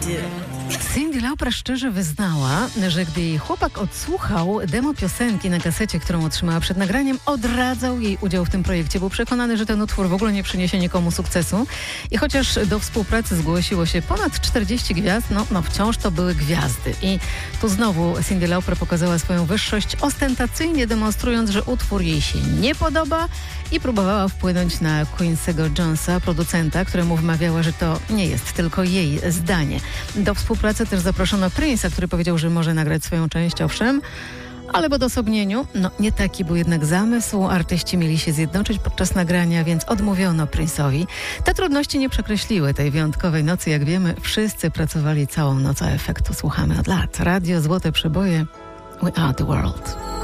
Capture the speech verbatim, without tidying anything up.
Cyndi Lauper szczerze wyznała, że gdy jej chłopak odsłuchał demo piosenki na kasecie, którą otrzymała przed nagraniem, odradzał jej udział w tym projekcie. Był przekonany, że ten utwór w ogóle nie przyniesie nikomu sukcesu. I chociaż do współpracy zgłosiło się ponad czterdzieści gwiazd, no, no wciąż to były gwiazdy. I tu znowu Cyndi Lauper pokazała swoją wyższość, ostentacyjnie demonstrując, że utwór jej się nie podoba i próbowała wpłynąć na Quincy'ego Jonesa, producenta, któremu wmawiała, że to nie jest tylko jej zdanie. Do współpracy też zaproszono Prince'a, który powiedział, że może nagrać swoją część, owszem, ale w odosobnieniu, no nie taki był jednak zamysł. Artyści mieli się zjednoczyć podczas nagrania, więc odmówiono Prince'owi. Te trudności nie przekreśliły tej wyjątkowej nocy. Jak wiemy, wszyscy pracowali całą noc, a efektu słuchamy od lat. Radio Złote Przeboje, We Are The World.